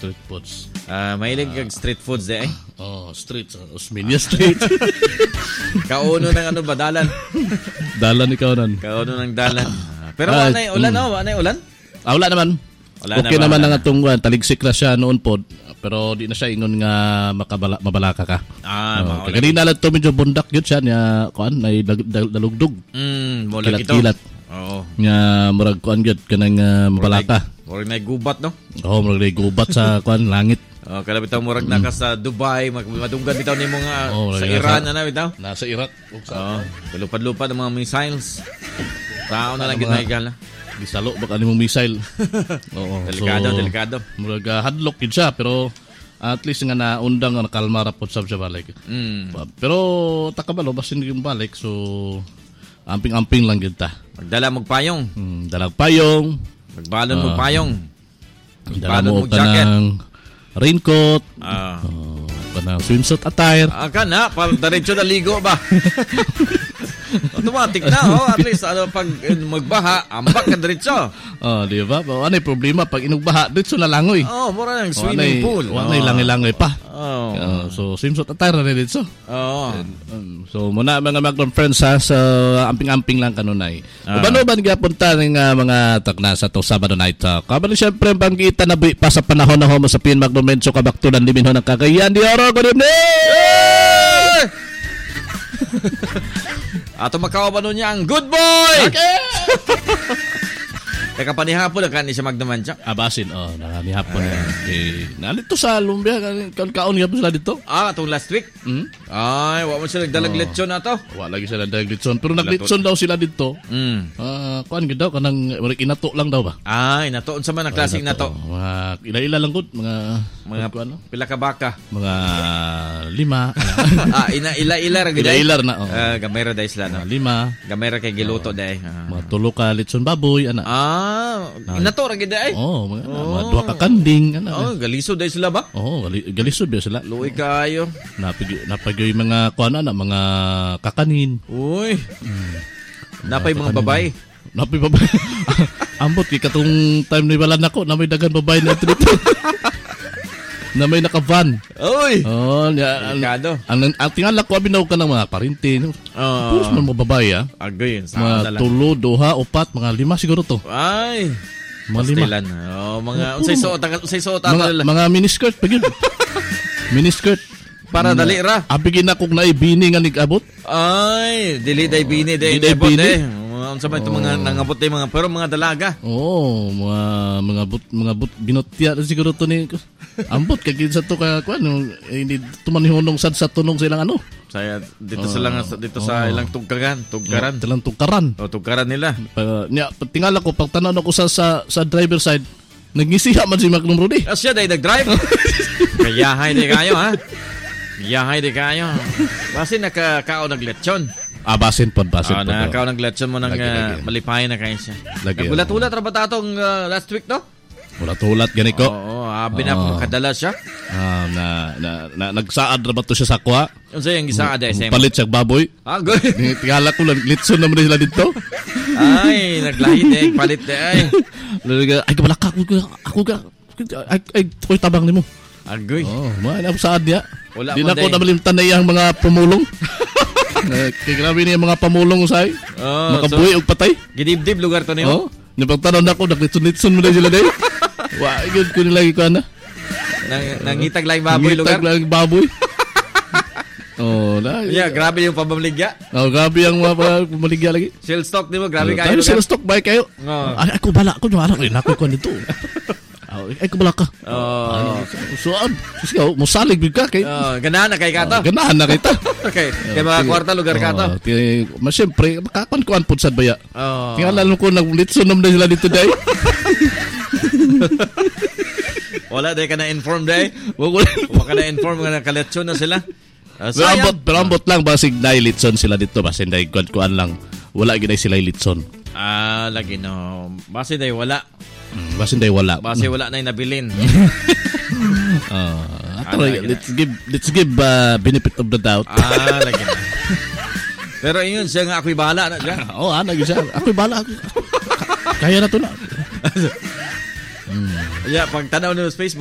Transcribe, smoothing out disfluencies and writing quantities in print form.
street foods. Mahilig kag street foods eh. Street. Osmeña Street. Kauno ng ano ba? Dalan. Dalan ikaw nan. Kauno ng dalan. Pero anay ulan, anay ulan? Wala naman. Okay naman ang atong taligsik na siya noon po. Pero di na siya ingon nga mabalaka ka. Kanina lang to medyo bundak yun siya niya kuan nay dalugdog. Kilat-kilat. Oo. Nga murag kuan gyud kanang mabalaka. Murag nay gubat no? Murag nay gubat sa kuan langit. Kada bitaw murag naka sa Dubai, madunggan bitaw nimo nga sa Iran ana bitaw. Nasa Iraq. Lupad-lupad ang mga missiles. Tao na lang gid gala. Gisalo baka nimong missile. Delikado. Murag hadlock gid siya pero at least nga naundang nga kalma ra pod sab siya balik. Pero takabalo basin yung balik so amping-amping lang gid ta. Magdala mo payong. Dalag payong. Magbalon mo payong. Dala mo jacket. Raincoat. Kanang swimsuit attire. Kana pa diretso na ligo ba? Automatic na, at least pag magbaha, ambak ka diretso. Di ba? Ano yung problema pag inugbaha, diretso na langoy. Mura ng swimming pool. Wala na langoy pa. So, swimsuit attire na rin diretso. So, muna mga Macron friends ha, sa amping-amping lang kanunay. Paano ba nagapunta ng mga tagna sa to Sabado night? Kabali siyempre, bangkita na pa sa panahon na homo sa Pin Macron Menso kabaktulan limin ho ng kakayan. Di oro, good evening! Ato makawa nun niya ang good boy! Okay! Teka pa ni Hapon, ni siya magnaman siya. Basin, ni Hapon. Nalito sa Lumbia, kaon nga po sila dito. Itong last week? Ay, wala mo sila nagdalag lechon na to. Wala lagi sila nagdalag lechon. Pero naglechon daw sila dito. Kuan gid daw, kanang inato lang daw ba? Inatoon sa man ang klaseng inato. Ila-ila lang gud, mga ano? Pila ka baka? Mga 5. Ila-ila ra gid. Ila-ila na. Gamera dai sila no. 5. Gamera kay giluto dai. Mga 3 ka lechon baboy ana. Inato ra gid ay. Mga 2 ka kanding ana. Galisod dai sila ba? Galisod ba sila? Luoy kayo. Napagyoy mga kuan ana, mga kakanin. Uy. Napay mga babay. Napay babay. Ambot kay katong time ni balan nako na may dagan babay na dito. Na may naka-van. Uy! Delikado. Ang tingala ko, abinaw ka ng mga parinti. Puros man mo babae, Agay yun. Mga 3, 2, 4, mga 5 siguro to. Ay! Mga 5. Mga unsay suot mga miniskirt, pag yun. Miniskirt. Para dali ra. Abigin na kung naibini nga nag-abot. Ay! Dili day bini day abot unsa man itong mga nangabot day mga pero mga dalaga. Mga binotya siguro to ni ambot kay sa to ka kuan hindi tumanihunong sad sa tunong sa ilang ano. Saya dito sa ilang tugkaran. Ilang tugkaran. Tugkaran nila. Tingala ko pag tanaw ko sa driver side nagngisiha man si Macron Rudy. Siya day nag-drive. Kayahay day kayo ha. Yahay di kayo. Basin nakakao naglechon. Basin pod. Nakakao naglechon mo nang malipay na kayo siya. Ulat-ulat ra ba tatong last week to? Ulat-ulat gani ko. Kadala siya. Nagsaad ra ba to siya sa kwa? Unsa yung gisaad ay same? Palit siya baboy. Good. Tingala ko lang litson naman sila dito. Ay, naglahid palit ay. Ay kabalaka ako ay tabang nimo. Agoy. Ano saad niya? Di na ko namalimtan na iyang mga pamulong. Kaya grabe niya mga pamulong usay. Makabuhi o patay. Gidibdib lugar to niyo. Napagtanon ako, naglitson-litson mo na sila dahi. Yun ko nilagi ko na. Nangitag lang baboy lugar? Nangitag lang baboy. Grabe yung pamaligya. Grabe yung pamaligya lagi. Shell stock di mo, grabe kayo. Shell stock ba kayo? Ako bala ko, ako ko nito. Ay kabala ka. Musalig big ka kay. Ganahan na kay kato. Ganahan na kita. Okay. Kay mga kwarta lugar kato. Siyempre, makakuan po sad baya. Tingala ko naglitson na sila dito day. Wala day ka na inform day. Wala ka na inform nga nakaletsyon na sila. Pero ambot lang basig na litson sila dito basin day kuan lang. Wala ginay sila litson. Lagi no. Base day wala. Basin day wala. Base wala na nabilin. Let's give benefit of the doubt. Lagi na. Pero yun siya nga ako'y bahala na siya. Naging siya. Ako'y bahala. Kaya na to na. Pag tanaw nyo sa Facebook